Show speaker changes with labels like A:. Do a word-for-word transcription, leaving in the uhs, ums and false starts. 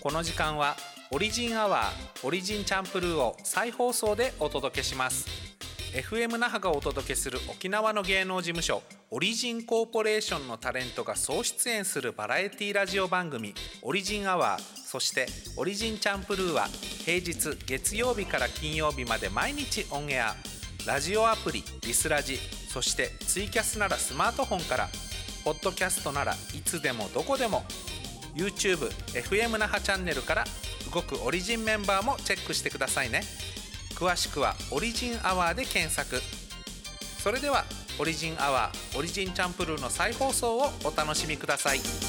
A: この時間はオリジンアワーオリジンチャンプルーを再放送でお届けします。 エフエム 那覇がお届けする沖縄の芸能事務所オリジンコーポレーションのタレントが総出演するバラエティラジオ番組オリジンアワー、そしてオリジンチャンプルーは平日月曜日から金曜日まで毎日オンエア。ラジオアプリリスラジ、そしてツイキャスならスマートフォンから、ポッドキャストならいつでもどこでも、 YouTube エフエム 那覇チャンネルから動くオリジンメンバーもチェックしてくださいね。詳しくはオリジンアワーで検索。それではオリジンアワーオリジンチャンプルーの再放送をお楽しみください。